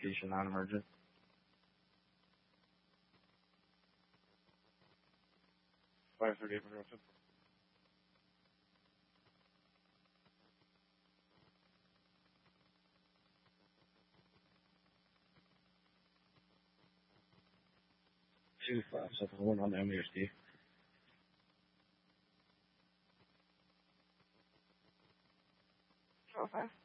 Investigation non-emergent. 538 Progressive. Two 571 on the MUSD. Okay.